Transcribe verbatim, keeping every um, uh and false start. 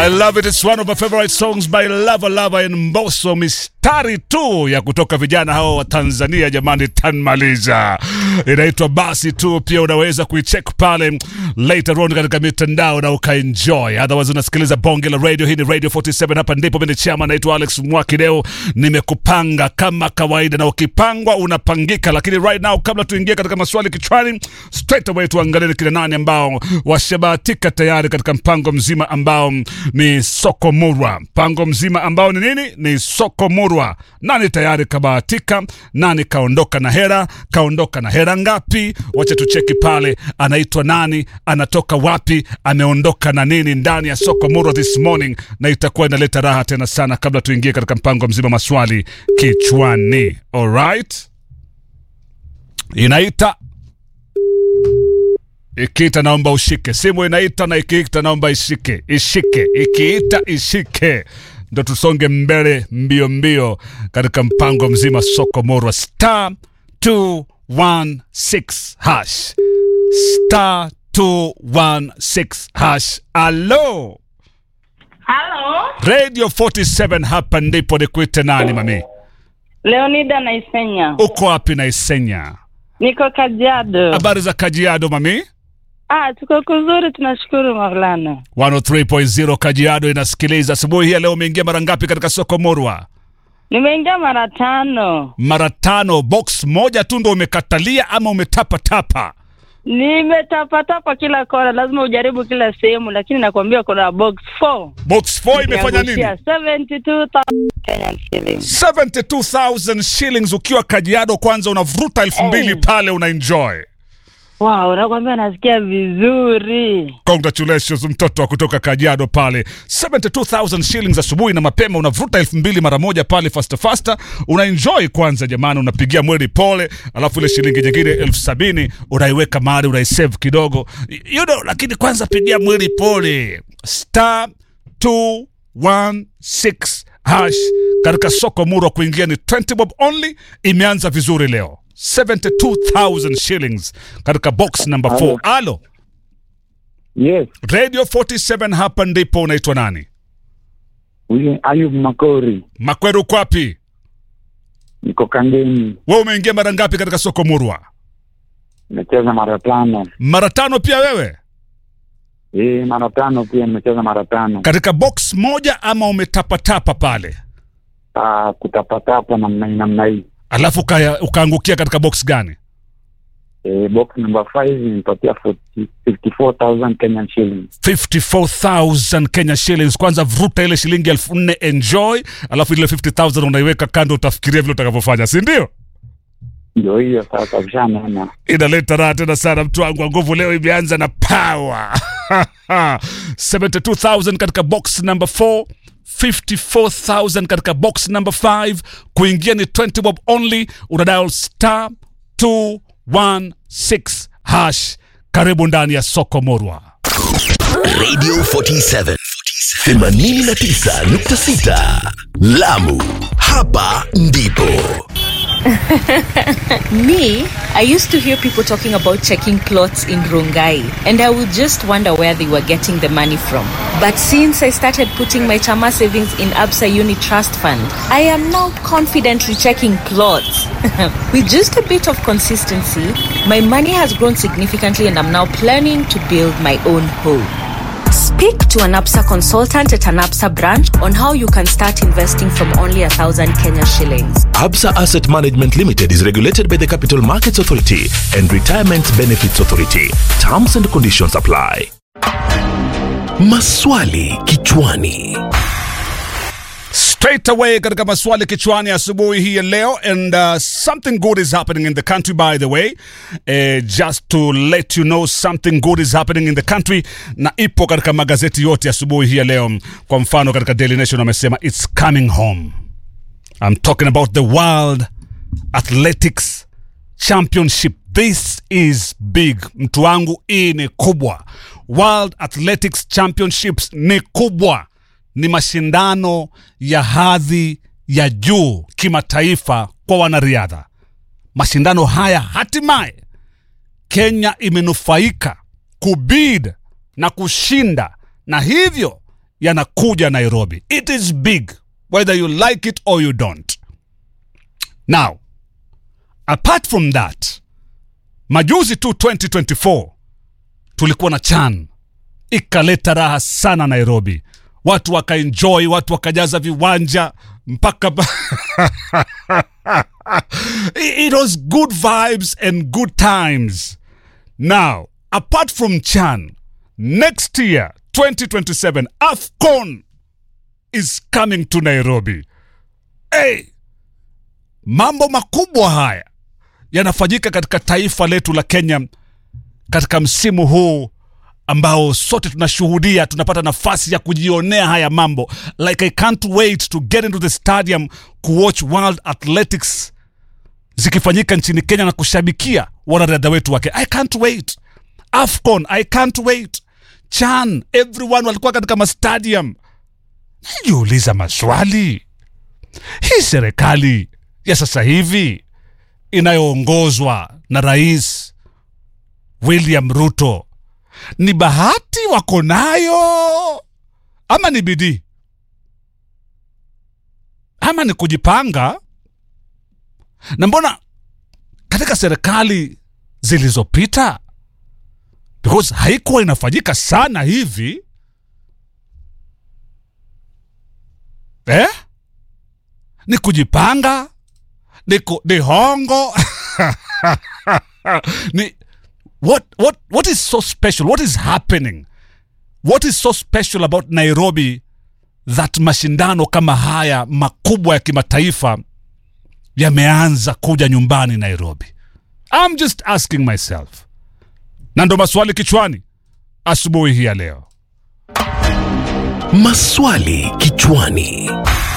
I love it. It's one of my favorite songs by Lava Lava and Mbosso. Mistari tu ya kutoka vijana hao wa Tanzania, jamani, tanmaliza. Inaitwa Basi Tu. Pia unaweza kuicheck pale later on katika mitandao na ukaenjoy. Otherwise unasikiliza Bonge la Radio. Hii ni Radio forty-seven. Hapa ndipo mimi chama naitwa Alex Mwakideo. Nimekupanga kama kawaida, na ukipangwa unapangika. Lakini right now, kabla tuingie katika maswali kichwani, straight away tuangalie kina nani ambao washabahatika tayari katika mpango mzima ambao ni Soko Murwa. Mpango mzima ambao ni nini? Ni Soko Murwa. Nani tayari kabahatika? Nani kaondoka na hera? Kaondoka na hera ngapi? Wacha tucheki pale. Anaitwa nani? Anatoka wapi? Ameondoka na nini ndani ya Soko Murwa this morning? Na itakuwa inaleta raha tena sana kabla tuingie katika mpango mzima maswali kichwani. Alright? Inaita Ikiita naomba ushike. Simu inaita na ikiita naomba ishike. Ishike. Ikiita ishike. Ndo tusonge mbele mbio mbio katika mpango mzima Soko Murwa. Star two one six hash. Star two one six hash. Hello. Hello. Radio forty-seven, hapa ndipo. Nikuite nani mami? Leonida na Isenya. Uko wapi na Isenya? Niko Kajiado. Habari za Kajiado mami? Ah, tuko kuzuri, tunashukuru Maulana. one oh three point zero Kajiado inasikiliza. Asubuhi hii leo umeingia mara ngapi katika Soko Murwa? Nimeingia mara tano. Mara tano. Box moja tu ndo umekatalia ama umetapa tapa? Nimetapa tapa kila kona, lazima ujaribu kila sehemu, lakini nakwambia kuna box four. Box four imefanya nini? seventy-two thousand Kenyan shillings. seventy-two thousand shillings ukiwa Kajiado. Kwanza unavuruta elfu mbili hey. Pale unaenjoy. Wow, nakwambia nasikia vizuri. Congratulations mtoto wa kutoka Kajiado pale. seventy-two thousand shillings asubuhi na mapema, unavuruta elfu mbili mara moja pale faster faster. Unaenjoy kwanza jamani, unapigia mwili pole, alafu ile shilingi nyingine elfu sabini unaiweka mahali, unaisave kidogo. You know, lakini kwanza pigia mwili pole. Star two one six hash katika Soko Murwa. Kuingia ni twenty bob only. Imeanza vizuri leo. seventy-two thousand shillings katika box number four. Alo. Yes. Radio forty-seven, hapa ndipo. Unaitwa nani? Huyu Ayub Makori. Makweru kwapi? Niko Kangeni. Wewe umeingia mara ngapi katika Soko Murwa? Nimecheza mara tano. Mara tano pia wewe? Eh, mara tano pia nimecheza mara tano. Katika box moja ama umetapatapa pale? Ah, kutapatapa namna namna hii. Alafu ukaangukia katika box gani? Eh, box number five nipatia fifty-four thousand Kenyan shillings. fifty-four thousand Kenyan shillings. Kwanza vuruta ile shilingi elfu nne, enjoy, alafu ile fifty thousand unaiweka kando, utafikiria vile utakavyofanya, si ndio? Ndio hiyo sasa, ushaona. Inaleta raha tena sana mtu wangu. Nguvu leo imeanza na power. seventy-two thousand katika box number four. fifty-four thousand katika box number five. Kuingia ni twenty bob only. Unadial star two one six hash. Karibu ndani ya Soko Murwa. Radio forty-seven themanini na tisa nukta sita Lamu, hapa ndipo. Me, I used to hear people talking about checking clothes in Rongai, and I would just wonder where they were getting the money from. But since I started putting my Chama savings in Absa Uni Trust Fund, I am now confidently checking clothes. With just a bit of consistency, my money has grown significantly, and I'm now planning to build my own home. Speak to an Absa consultant at an Absa branch on how you can start investing from only a thousand Kenya shillings. Absa Asset Management Limited is regulated by the Capital Markets Authority and Retirement Benefits Authority. Terms and conditions apply. Maswali kichwani. Straight away katika maswali kichwani asubuhi hii leo, and uh, something good is happening in the country, by the way. Uh, just to let you know, something good is happening in the country, na ipo katika magazeti yote asubuhi hii leo. Kwa mfano katika Daily Nation wamesema it's coming home. I'm talking about the World Athletics Championship. This is big. Mtu wangu, hii ni kubwa. World Athletics Championships ni kubwa. Ni mashindano ya hadhi ya juu kimataifa kwa wanariadha. Mashindano haya hatimaye Kenya imenufaika kubid na kushinda, na hivyo yanakuja Nairobi. It is big, whether you like it or you don't. Now, apart from that, majuzi tu twenty twenty-four tulikuwa na Chan, ikaleta raha sana Nairobi, watu wakaenjoy, watu wakajaza viwanja mpaka it was good vibes and good times. Now, apart from Chan, next year twenty twenty-seven AFCON is coming to Nairobi. Hey, mambo makubwa haya yanafanyika katika taifa letu la Kenya katika msimu huu ambao sote tunashuhudia, tunapata nafasi ya kujionea haya mambo. Like I can't wait to get into the stadium to watch World Athletics zikifanyika nchini Kenya na kushabikia wanariadha wetu wake. I can't wait. AFCON, I can't wait. Chan, everyone walikuwa katika ma stadium. Najiuliza maswali. Hii serikali ya sasa hivi inayoongozwa na Rais William Ruto, ni bahati wako nayo ama ni bidii ama ni kujipanga? Na mbona katika serikali zilizopita, because haikuwa inafanyika sana hivi, eh? Ni kujipanga, ni, ku, ni hongo ni What what what is so special? What is happening? What is so special about Nairobi that mashindano kama haya makubwa ya kimataifa yameanza kuja nyumbani Nairobi? I'm just asking myself. Na ndo maswali kichwani asubuhi hii ya leo. Maswali kichwani.